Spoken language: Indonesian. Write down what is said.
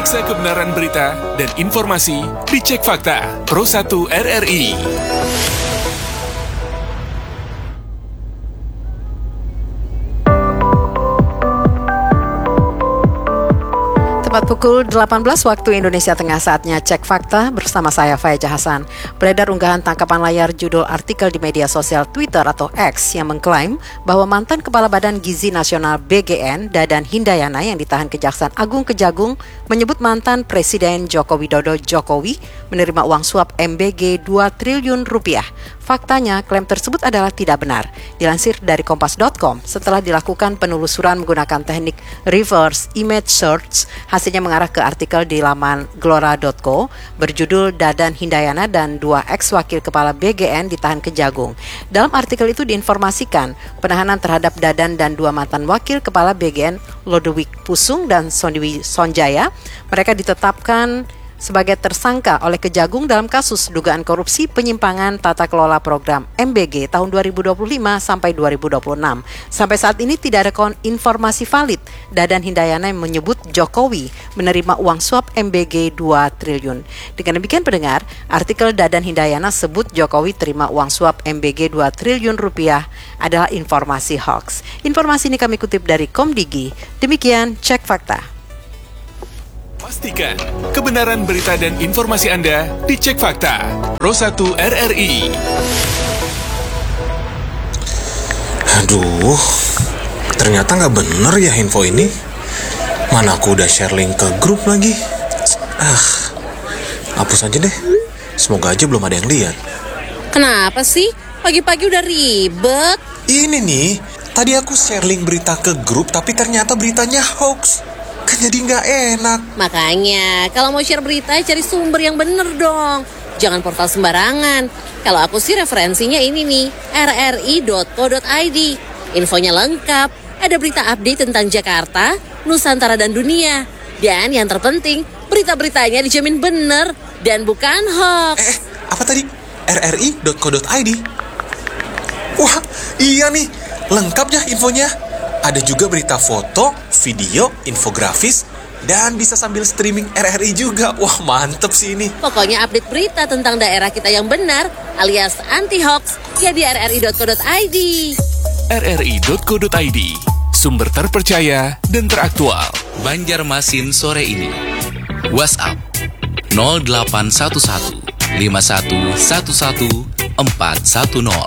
Periksa kebenaran berita dan informasi di Cek Fakta Pro 1 RRI. Tepat pukul 18 waktu Indonesia Tengah, saatnya Cek Fakta bersama saya Faiza Hasan. Beredar unggahan tangkapan layar judul artikel di media sosial Twitter atau X yang mengklaim bahwa mantan Kepala Badan Gizi Nasional BGN, Dadan Hindayana, yang ditahan Kejaksaan Agung Kejagung, menyebut mantan Presiden Joko Widodo Jokowi menerima uang suap MBG 2 triliun rupiah. Faktanya, klaim tersebut adalah tidak benar. Dilansir dari Kompas.com, setelah dilakukan penelusuran menggunakan teknik reverse image search, hasilnya mengarah ke artikel di laman glora.co berjudul Dadan Hindayana dan 2 ex-wakil kepala BGN ditahan Kejagung. Dalam artikel itu diinformasikan penahanan terhadap Dadan dan 2 mantan wakil kepala BGN, Lodewijk Pusung dan Sondiwi Sonjaya. Mereka ditetapkan sebagai tersangka oleh Kejagung dalam kasus dugaan korupsi penyimpangan tata kelola program MBG tahun 2025 sampai 2026. Sampai saat ini tidak ada informasi valid Dadan Hindayana yang menyebut Jokowi menerima uang suap MBG 2 triliun. Dengan demikian pendengar, artikel Dadan Hindayana sebut Jokowi terima uang suap MBG 2 triliun rupiah adalah informasi hoax. Informasi ini kami kutip dari Komdigi. Demikian Cek Fakta. Pastikan kebenaran berita dan informasi Anda di Cek Fakta Pro 1 RRI. Aduh, ternyata nggak bener ya info ini. Mana aku udah share link ke grup lagi. Hapus aja deh. Semoga aja belum ada yang lihat. Kenapa sih? Pagi-pagi udah ribet. Ini nih, tadi aku share link berita ke grup tapi ternyata beritanya hoax. Kan jadi nggak enak. Makanya, kalau mau share berita, cari sumber yang bener dong. Jangan portal sembarangan. Kalau aku sih referensinya ini nih, rri.co.id. Infonya lengkap, ada berita update tentang Jakarta, Nusantara dan dunia. Dan yang terpenting, berita-beritanya dijamin bener dan bukan hoax. Apa tadi? rri.co.id? Wah, iya nih, lengkap ya infonya. Ada juga berita foto, video, infografis, dan bisa sambil streaming RRI juga. Wah, mantep sih ini. Pokoknya update berita tentang daerah kita yang benar, alias anti-hoax, ya di rri.co.id. rri.co.id, sumber terpercaya dan teraktual. Banjarmasin sore ini. WhatsApp 0811 5111 410.